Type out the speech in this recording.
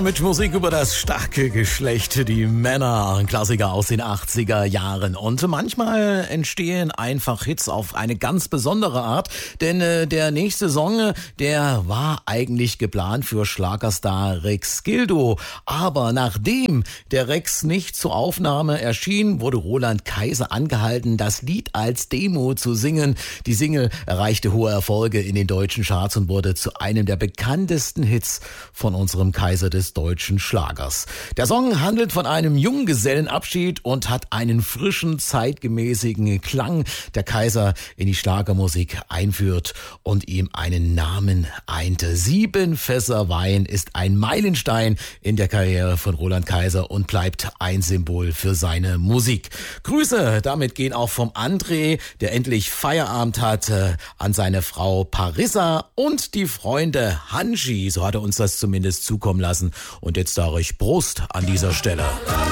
Mit Musik über das starke Geschlecht, die Männer, ein Klassiker aus den 80er Jahren. Und manchmal entstehen einfach Hits auf eine ganz besondere Art, denn der nächste Song, der war eigentlich geplant für Schlagerstar Rex Gildo. Aber nachdem der Rex nicht zur Aufnahme erschien, wurde Roland Kaiser angehalten, das Lied als Demo zu singen. Die Single erreichte hohe Erfolge in den deutschen Charts und wurde zu einem der bekanntesten Hits von unserem Kaiser des deutschen Schlagers. Der Song handelt von einem Junggesellenabschied und hat einen frischen, zeitgemäßigen Klang, der Kaiser in die Schlagermusik einführt und ihm einen Namen einte. 7 Fässer Wein ist ein Meilenstein in der Karriere von Roland Kaiser und bleibt ein Symbol für seine Musik. Grüße damit gehen auch vom André, der endlich Feierabend hat, an seine Frau Parissa und die Freunde Hanji, so hat er uns das zumindest zukommen lassen. Und jetzt sage ich Prost an dieser Stelle.